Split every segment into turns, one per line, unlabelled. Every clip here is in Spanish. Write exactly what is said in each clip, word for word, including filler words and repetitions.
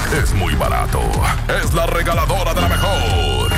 es muy barato. Es la regaladora de la mejor.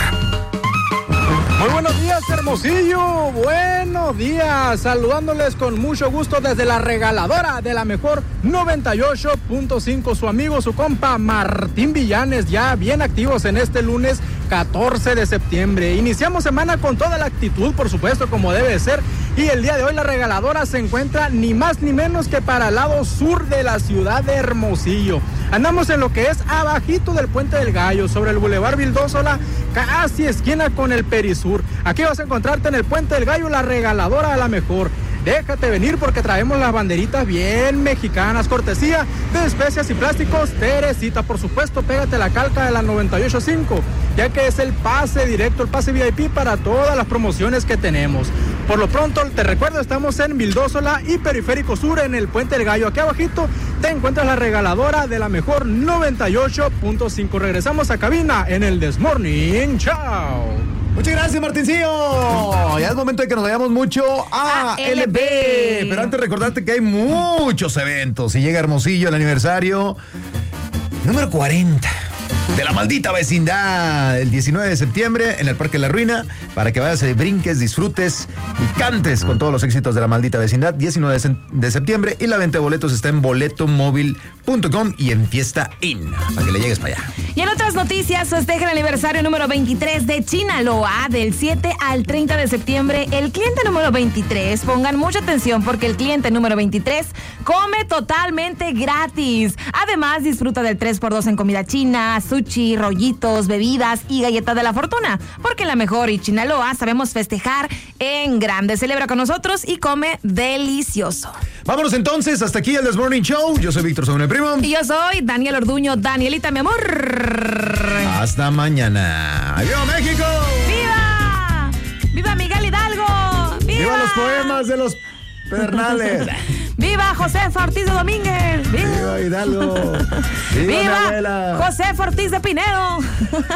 Muy buenos días, Hermosillo. Buenos días. Saludándoles con mucho gusto desde la regaladora de la mejor noventa y ocho punto cinco. Su amigo, su compa Martín Villanes, ya bien activos en este lunes catorce de septiembre. Iniciamos semana con toda la actitud, por supuesto, como debe ser. Y el día de hoy la regaladora se encuentra ni más ni menos que para el lado sur de la ciudad de Hermosillo. Andamos en lo que es abajito del Puente del Gallo, sobre el Boulevard Vildósola, casi esquina con el Perisur. Aquí vas a encontrarte en el Puente del Gallo la regaladora a la mejor. Déjate venir porque traemos las banderitas bien mexicanas, cortesía de Especias y Plásticos Teresita. Por supuesto, pégate la calca de la noventa y ocho punto cinco, ya que es el pase directo, el pase V I P para todas las promociones que tenemos. Por lo pronto, te recuerdo, estamos en Vildósola y Periférico Sur, en el Puente del Gallo. Aquí abajito te encuentras la regaladora de la mejor noventa y ocho punto cinco. Regresamos a cabina en el This Morning. ¡Chao!
Muchas gracias, Martincillo. Ya es momento de que nos vayamos mucho a L B. Pero antes recordarte que hay muchos eventos. Si llega Hermosillo el aniversario número cuarenta de la maldita vecindad, el diecinueve de septiembre en el Parque La Ruina, para que vayas y brinques, disfrutes y cantes con todos los éxitos de la maldita vecindad. Diecinueve de septiembre, y la venta de boletos está en boleto móvil punto com y en Fiesta Inn, para que le llegues para allá.
Y en otras noticias, festeja el aniversario número veintitrés de Chinaloa, del siete al treinta de septiembre. El cliente número veintitrés, pongan mucha atención porque el cliente número veintitrés come totalmente gratis. Además, disfruta del tres por dos en comida china, sushi, rollitos, bebidas y galleta de la fortuna. Porque en la mejor y Chinaloa sabemos festejar en grande. Celebra con nosotros y come delicioso.
Vámonos entonces, hasta aquí el This Morning Show. Yo soy Víctor Saúl Primo.
Y yo soy Daniel Orduño. Danielita, mi amor.
Hasta mañana. ¡Adiós, México!
¡Viva! ¡Viva Miguel Hidalgo! ¡Viva!
¡Viva los poemas de los Pedernales!
¡Viva José Ortiz de Domínguez!
¡Viva, ¡Viva Hidalgo! ¡Viva,
¡Viva José Ortiz de Pinedo!